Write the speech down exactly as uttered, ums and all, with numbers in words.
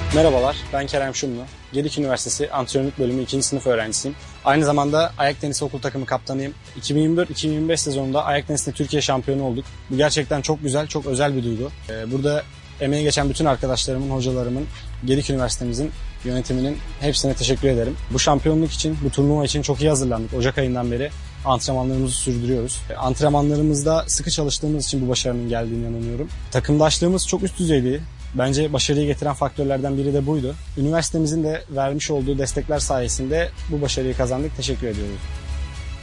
Merhabalar, ben Kerem Şumlu. Gedik Üniversitesi Antrenörlük Bölümü ikinci sınıf öğrencisiyim. Aynı zamanda ayak tenisi okul takımı kaptanıyım. iki bin yirmi dört iki bin yirmi beş sezonunda ayak tenisinde Türkiye şampiyonu olduk. Bu gerçekten çok güzel, çok özel bir duygu. Burada emeği geçen bütün arkadaşlarımın, hocalarımın, Gedik Üniversitemizin yönetiminin hepsine teşekkür ederim. Bu şampiyonluk için, bu turnuva için çok iyi hazırlandık. Ocak ayından beri antrenmanlarımızı sürdürüyoruz. Antrenmanlarımızda sıkı çalıştığımız için bu başarının geldiğine inanıyorum. Takımdaşlığımız çok üst düzeydi. Bence başarıyı getiren faktörlerden biri de buydu. Üniversitemizin de vermiş olduğu destekler sayesinde bu başarıyı kazandık. Teşekkür ediyoruz.